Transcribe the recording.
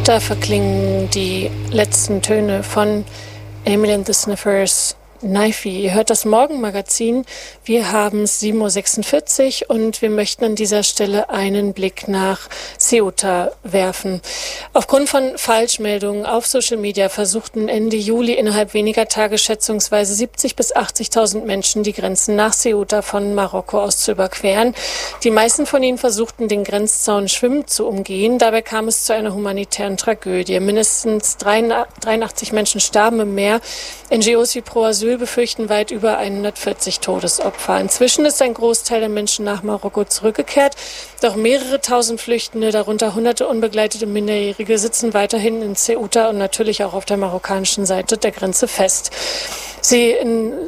Da verklingen die letzten Töne von Emily and the Sniffers, Knifey. Ihr hört das Morgenmagazin. Wir haben es 7:46 Uhr und wir möchten an dieser Stelle einen Blick nach Ceuta werfen. Aufgrund von Falschmeldungen auf Social Media versuchten Ende Juli innerhalb weniger Tage schätzungsweise 70.000 bis 80.000 Menschen die Grenzen nach Ceuta von Marokko aus zu überqueren. Die meisten von ihnen versuchten, den Grenzzaun schwimmend zu umgehen. Dabei kam es zu einer humanitären Tragödie. Mindestens 83 Menschen starben im Meer. NGOs wie Pro Asyl befürchten weit über 140 Todesopfer. Inzwischen ist ein Großteil der Menschen nach Marokko zurückgekehrt. Doch mehrere tausend Flüchtende, darunter hunderte unbegleitete Minderjährige, sitzen weiterhin in Ceuta und natürlich auch auf der marokkanischen Seite der Grenze fest.